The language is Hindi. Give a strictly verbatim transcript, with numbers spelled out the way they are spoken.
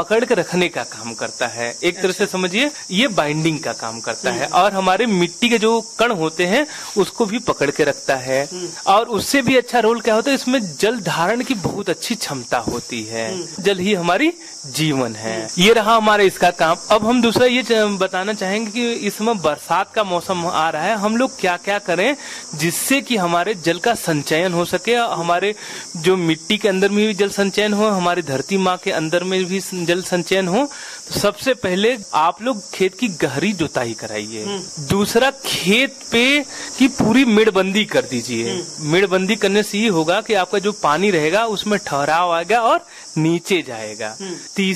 पकड़ के रखने का काम करता है। एक तरह से समझिए ये बाइंडिंग का काम करता है और हमारे मिट्टी के जो कण होते हैं उसको भी पकड़ के रखता है। और उससे भी अच्छा रोल क्या होता है, इसमें जल धारण की बहुत अच्छी क्षमता होती है। जल ही हमारी जीवन है। ये रहा हमारे इसका काम। अब हम दूसरा ये बताना चाहेंगे कि इस समय बरसात का मौसम आ रहा है, हम लोग क्या क्या करें जिससे कि हमारे जल का संचयन हो सके, हमारे जो मिट्टी के अंदर में भी जल संचयन हो, हमारी धरती माँ के अंदर में भी जल संचयन हो। तो सबसे पहले आप लोग खेत की गहरी जुताई कराइए। दूसरा, खेत पे की पूरी मेड़बंदी कर दीजिए। मेड़बंदी करने से ये होगा कि आपका जो पानी रहेगा उसमें ठहराव आएगा और नीचे जाएगा।